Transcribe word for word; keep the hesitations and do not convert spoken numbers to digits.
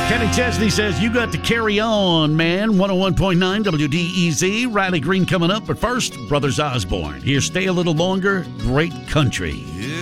Kenny Chesney says, you got to carry on, man. one oh one point nine W D E Z. Riley Green coming up. But first, Brothers Osborne. Here, Stay a Little Longer. Great country. Yeah.